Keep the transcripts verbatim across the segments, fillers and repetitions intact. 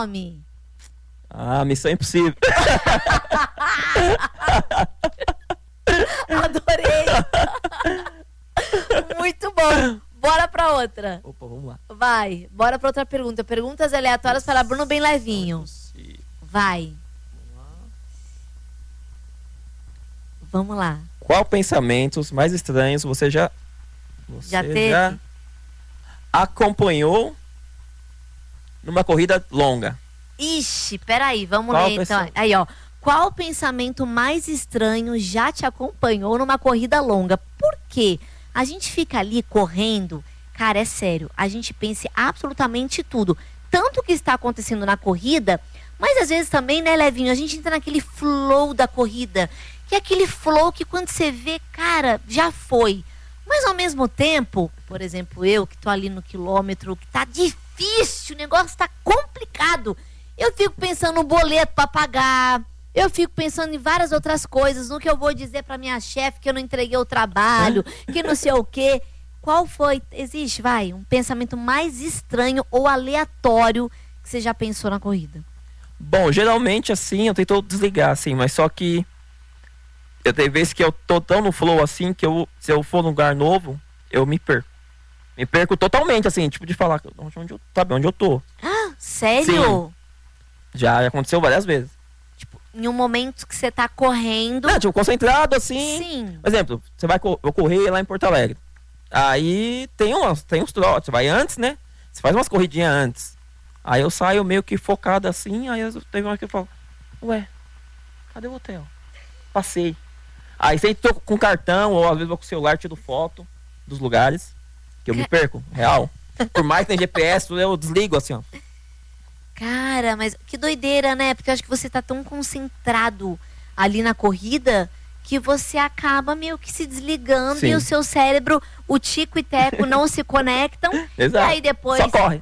nome? Ah, Missão Impossível. Adorei. Muito bom. Bora pra outra. Opa, vamos lá. Vai, bora pra outra pergunta. Perguntas aleatórias para Bruno bem levinho. Vai. Vamos lá. Qual pensamentos mais estranhos você já... Você Já teve? já acompanhou numa corrida longa? Ixi, peraí, vamos Qual ler então. pensa- Aí, ó. Qual pensamento mais estranho já te acompanhou numa corrida longa? Por quê? A gente fica ali correndo, cara, é sério, a gente pensa em absolutamente tudo. Tanto que está acontecendo na corrida, mas às vezes também, né, Levinho, a gente entra naquele flow da corrida, que é aquele flow que quando você vê, cara, já foi. Mas ao mesmo tempo, por exemplo, eu que tô ali no quilômetro, que tá difícil, o negócio tá complicado, eu fico pensando no boleto para pagar. Eu fico pensando em várias outras coisas, no que eu vou dizer pra minha chefe que eu não entreguei o trabalho, que não sei o quê. Qual foi, existe, vai, um pensamento mais estranho ou aleatório que você já pensou na corrida? Bom, geralmente assim, eu tento desligar assim, mas só que eu tenho vezes que eu tô tão no flow assim, que eu, se eu for num lugar novo, eu me perco. Me perco totalmente, assim, tipo de falar, onde eu, sabe, onde eu tô. Ah, sério? Sim. Já aconteceu várias vezes. Em um momento que você tá correndo... Não, tipo, concentrado assim. Sim. Por exemplo, você vai co- eu correr lá em Porto Alegre. Aí tem, umas, tem uns trotes, você vai antes, né? Você faz umas corridinhas antes. Aí eu saio meio que focado assim, aí eu, teve uma hora que eu falo, ué, cadê o hotel? Passei. Aí sempre tô com cartão, ou às vezes vou com o celular, tiro foto dos lugares, que eu me perco, real. Por mais que tem G P S, eu desligo assim, ó. Cara, mas que doideira, né? Porque eu acho que você tá tão concentrado ali na corrida que você acaba meio que se desligando. Sim. E o seu cérebro, o tico e teco não se conectam. Exato. E aí depois Só corre.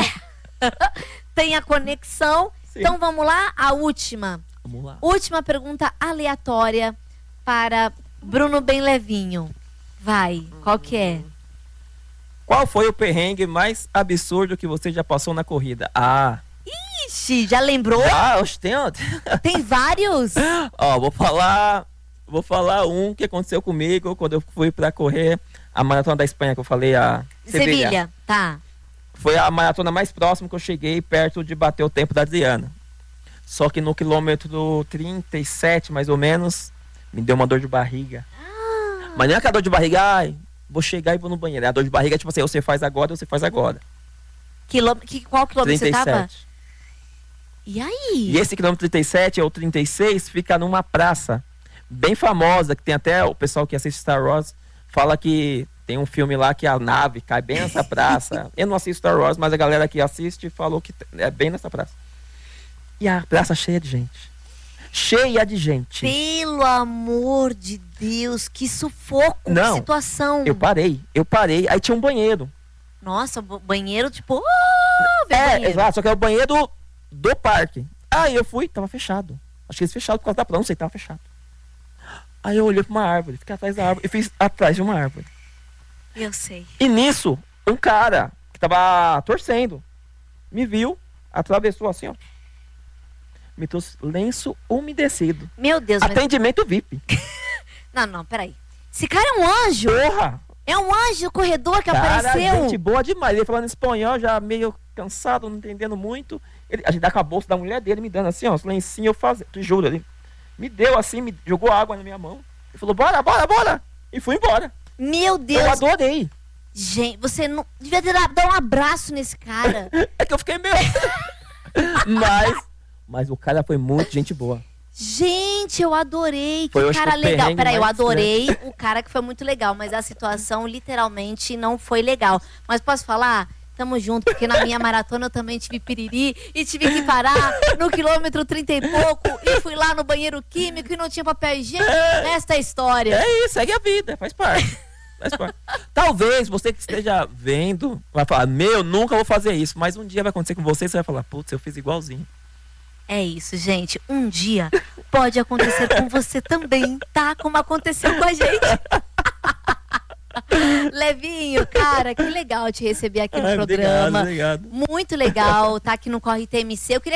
tem a conexão. Sim. Então vamos lá, a última. Vamos lá. Última pergunta aleatória para Bruno bem levinho. Vai, qual que é? Qual foi o perrengue mais absurdo que você já passou na corrida? Ah, Ixi, já lembrou? ah, oxe, tem outro. Tem vários? Ó, vou falar, vou falar um que aconteceu comigo quando eu fui pra correr a maratona da Espanha, que eu falei, a Sevilha. Sevilha, tá. Foi a maratona mais próxima que eu cheguei, perto de bater o tempo da Adriana. Só que no quilômetro trinta e sete, mais ou menos, me deu uma dor de barriga. Ah. Mas não é aquela dor de barriga, ai, vou chegar e vou no banheiro. A dor de barriga é tipo assim, você faz agora, você faz agora. Quilô... Que, qual quilômetro você tava? trinta e sete. E aí? E esse quilômetro trinta e sete ou trinta e seis fica numa praça bem famosa, que tem até o pessoal que assiste Star Wars, fala que tem um filme lá que a nave cai bem nessa praça. Eu não assisto Star Wars, mas a galera que assiste falou que é bem nessa praça. E a praça cheia de gente. Cheia de gente. Pelo amor de Deus, que sufoco, Não, que situação. Eu parei, eu parei, aí tinha um banheiro. Nossa, b- banheiro tipo... Oh, É, banheiro. exato, só que é o banheiro do, do parque. Aí eu fui, tava fechado. Acho que eles fecharam por causa da praia, não sei, tava fechado. Aí eu olhei pra uma árvore, fiquei atrás da árvore e fiz atrás de uma árvore. Eu sei. E nisso, um cara que tava torcendo, me viu, atravessou assim, ó. Me trouxe lenço umedecido. Meu Deus, mas... Atendimento V I P. Não, não, peraí. Esse cara é um anjo. Porra! É um anjo do corredor que Cara, apareceu. gente boa demais. Ele falando espanhol, já meio cansado, não entendendo muito. Ele, a gente dá com a bolsa da mulher dele, me dando assim, ó, os lencinhos, eu fazendo, tu juro, ele me deu assim, me jogou água na minha mão. Ele falou, bora, bora, bora. E fui embora. Meu Deus. Eu adorei. Gente, você não devia ter dado dar um abraço nesse cara. É que eu fiquei meio... mas, mas o cara foi muito gente boa. Gente, eu adorei. Foi, eu Que acho cara que o legal. perrengue Peraí, eu mais adorei o cara que foi muito legal, mas a situação literalmente não foi legal. Mas posso falar? Tamo junto, porque na minha maratona eu também tive piriri e tive que parar no quilômetro trinta e pouco e fui lá no banheiro químico e não tinha papel higiênico. Esta é a história. É isso, segue a vida, faz parte. Faz parte. Talvez você que esteja vendo vai falar, meu, nunca vou fazer isso. Mas um dia vai acontecer com você e você vai falar, putz, eu fiz igualzinho. É isso, gente. Um dia pode acontecer com você também, tá? Como aconteceu com a gente. Levinho, cara, que legal te receber aqui no Ai, programa. obrigado, obrigado. Muito legal, tá aqui no Corre T M C. Eu queria